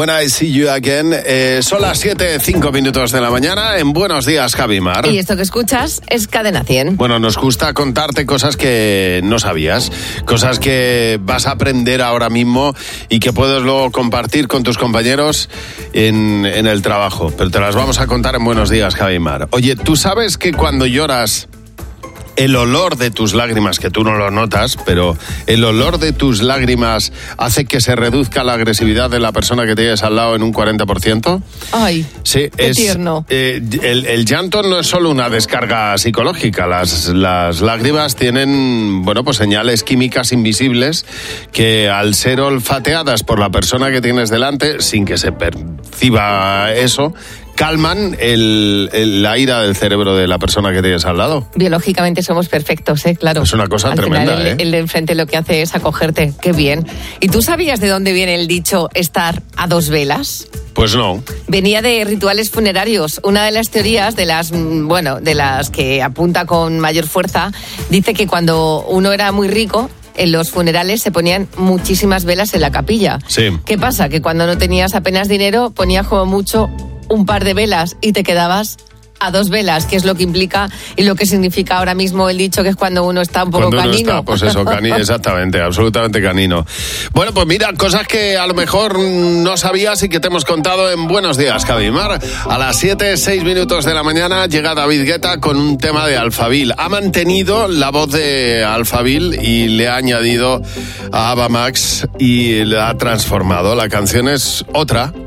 When I See You Again. Son las 7:05 de la mañana. En Buenos Días, Javi Mar. Y esto que escuchas es Cadena 100. Bueno, nos gusta contarte cosas que no sabías, cosas que vas a aprender ahora mismo y que puedes luego compartir con tus compañeros en el trabajo. Pero te las vamos a contar en Buenos Días, Javi Mar. Oye, ¿tú sabes que cuando lloras, el olor de tus lágrimas, que tú no lo notas, pero el olor de tus lágrimas hace que se reduzca la agresividad de la persona que tienes al lado en un 40%? Ay, sí, qué tierno. El llanto no es solo una descarga psicológica. Las lágrimas tienen, bueno, pues señales químicas invisibles que, al ser olfateadas por la persona que tienes delante, sin que se perciba eso, calman la ira del cerebro de la persona que tienes al lado. Biológicamente somos perfectos, claro. Es una cosa al tremenda, final, el de enfrente lo que hace es acogerte. Qué bien. ¿Y tú sabías de dónde viene el dicho estar a dos velas? Pues no. Venía de rituales funerarios. Una de las teorías, de las que apunta con mayor fuerza, dice que cuando uno era muy rico, en los funerales se ponían muchísimas velas en la capilla. Sí. ¿Qué pasa? Que cuando no tenías apenas dinero, ponías como mucho un par de velas y te quedabas a dos velas, que es lo que implica y lo que significa ahora mismo el dicho, que es cuando uno está un poco cuando canino. Uno está, pues eso, exactamente, absolutamente canino. Bueno, pues mira, cosas que a lo mejor no sabías y que te hemos contado en Buenos Días, Javi Mar. A las 7:06 de la mañana llega David Guetta con un tema de Alphaville. Ha mantenido la voz de Alphaville y le ha añadido a Ava Max y la ha transformado. La canción es otra,